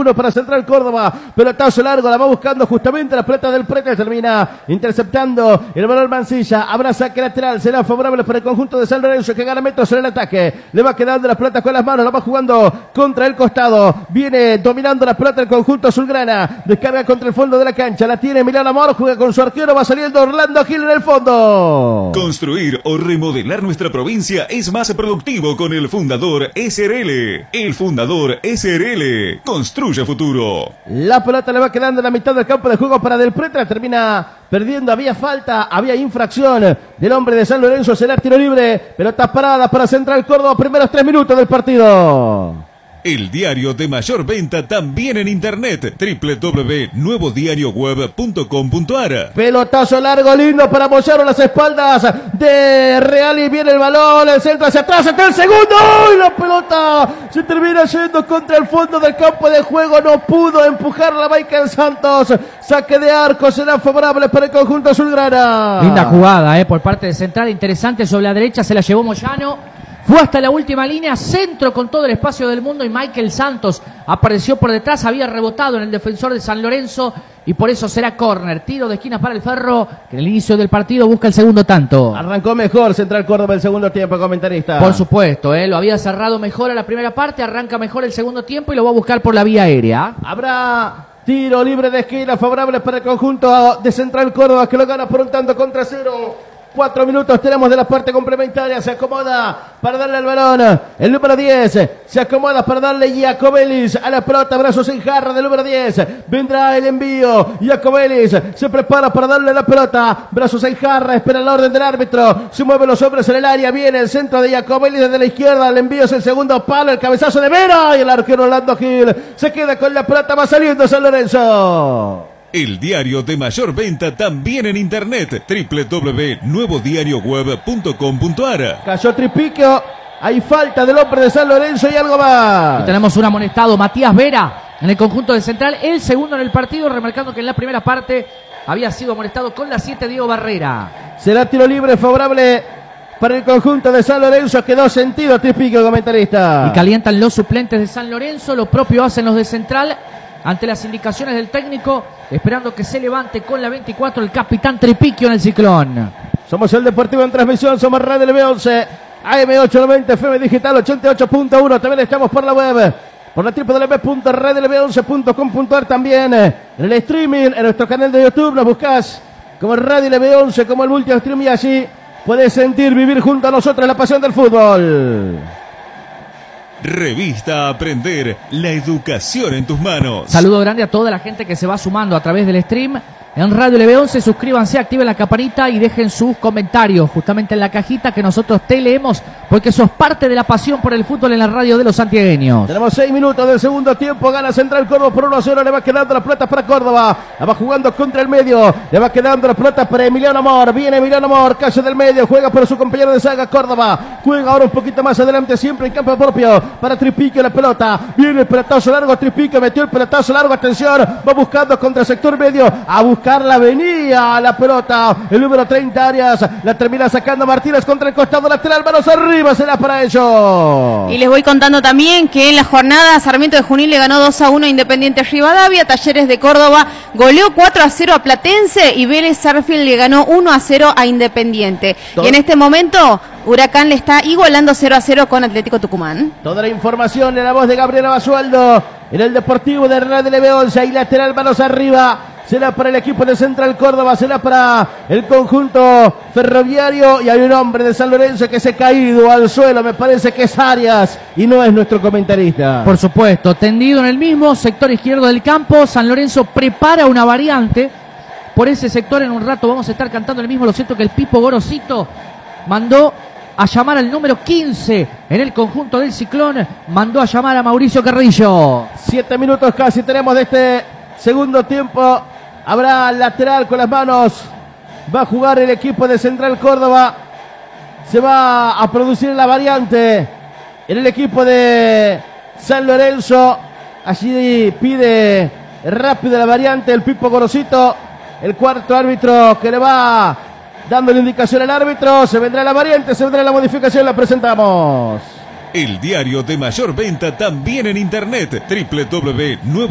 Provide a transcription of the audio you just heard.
1 para Central Córdoba. Pelotazo largo, la va buscando justamente la pelota del Prete. Termina interceptando el balón Mancilla. Habrá saque lateral, será favorable para el conjunto de San Lorenzo, que gana metros en el ataque. Le va quedando la pelota con las manos, la va jugando contra el costado. Viene dominando la pelota el conjunto azulgrana. Descarga contra el fondo de la cancha. La tiene Emiliano Amor, juega con su arquero, va saliendo Orlando Gil en el fondo. Construir o remodelar nuestra provincia es más productivo con el Fundador SRL. El Fundador SRL construye futuro. La pelota le va quedando en la mitad del campo de juego para Del Prete. Termina perdiendo, había falta, había infracción del hombre de San Lorenzo. Será tiro libre, pelota parada para Central Córdoba, primeros 3 minutos del partido. El diario de mayor venta también en internet, www.nuevodiarioweb.com.ar. Pelotazo largo, lindo para apoyar a las espaldas de Real y viene el balón, el centro hacia atrás, hasta el segundo, y la pelota se termina yendo contra el fondo del campo de juego, no pudo empujarla Michael Santos, saque de arco, será favorable para el conjunto azulgrana. Linda jugada, por parte de Central, interesante, sobre la derecha se la llevó Moyano. Fue hasta la última línea, centro con todo el espacio del mundo y Michael Santos apareció por detrás, había rebotado en el defensor de San Lorenzo y por eso será córner. Tiro de esquina para el Ferro, que en el inicio del partido busca el segundo tanto. Arrancó mejor Central Córdoba el segundo tiempo, comentarista. Por supuesto, lo había cerrado mejor a la primera parte, arranca mejor el segundo tiempo y lo va a buscar por la vía aérea. Habrá tiro libre de esquina favorable para el conjunto de Central Córdoba, que lo gana por un tanto contra 0. 4 minutos tenemos de la parte complementaria. Se acomoda para darle el balón el número 10. Se acomoda para darle Iacobelis a la pelota. Brazos en jarra del número 10. Vendrá el envío. Iacobelis se prepara para darle la pelota. Brazos en jarra. Espera el orden del árbitro. Se mueven los hombres en el área. Viene el centro de Iacobelis desde la izquierda. El envío es el segundo palo. El cabezazo de Vera. Y el arquero Orlando Gil se queda con la pelota. Va saliendo San Lorenzo. El diario de mayor venta también en internet, www.nuevodiarioweb.com.ar. Cayó Tripiquio, hay falta del hombre de San Lorenzo y algo más. Y tenemos un amonestado, Matías Vera, en el conjunto de Central, el segundo en el partido, remarcando que en la primera parte había sido amonestado con la 7 Diego Barrera. Será tiro libre favorable para el conjunto de San Lorenzo, quedó sentido Tripiquio, comentarista. Y calientan los suplentes de San Lorenzo, lo propio hacen los de Central, ante las indicaciones del técnico, esperando que se levante con la 24 el capitán Tripiquio en el ciclón. Somos el Deportivo en transmisión, somos Radio LB11, AM890, FM Digital 88.1, también estamos por la web, por la www.radiolb11.com.ar, también en el streaming, en nuestro canal de YouTube, nos buscás como Radio LB11, como el multi stream y allí podés sentir, vivir junto a nosotros la pasión del fútbol. Revista Aprender, la educación en tus manos. Saludo grande a toda la gente que se va sumando a través del stream en Radio LB11. Suscríbanse, activen la campanita y dejen sus comentarios justamente en la cajita que nosotros te leemos, porque sos parte de la pasión por el fútbol en la radio de los santiagueños. Tenemos 6 minutos del segundo tiempo, gana Central Córdoba por 1-0, le va quedando la pelota para Córdoba, la va jugando contra el medio, le va quedando la pelota para Emiliano Amor, viene Emiliano Amor, calle del medio, juega por su compañero de saga Córdoba, juega ahora un poquito más adelante, siempre en campo propio, para Tripiquio la pelota, viene el pelotazo largo, Tripiquio metió el pelotazo largo, atención, va buscando contra el sector medio, a buscarla, venía a la pelota, el número 30 Arias, la termina sacando Martínez contra el costado lateral, manos arriba, será para ellos. Y les voy contando también que en la jornada Sarmiento de Junín le ganó 2-1 a Independiente Rivadavia, Talleres de Córdoba goleó 4-0 a Platense y Vélez Sarsfield le ganó 1-0 a Independiente. Y en este momento Huracán le está igualando 0-0 con Atlético Tucumán. Toda la información en la voz de Gabriela Basualdo en el Deportivo de Radio LB11 y lateral, manos arriba. Será para el equipo de Central Córdoba, será para el conjunto ferroviario y hay un hombre de San Lorenzo que se ha caído al suelo, me parece que es Arias y no es nuestro comentarista. Por supuesto, tendido en el mismo sector izquierdo del campo, San Lorenzo prepara una variante por ese sector, en un rato vamos a estar cantando el mismo, lo cierto que el Pipo Gorosito mandó a llamar al número 15 en el conjunto del Ciclón, mandó a llamar a Mauricio Carrillo. 7 minutos casi tenemos de este segundo tiempo. Habrá lateral con las manos. Va a jugar el equipo de Central Córdoba. Se va a producir la variante en el equipo de San Lorenzo. Allí pide rápido la variante el Pipo Gorosito. El cuarto árbitro que le va dando la indicación al árbitro. Se vendrá la variante, se vendrá la modificación. La presentamos. El diario de mayor venta también en internet, www.nuevo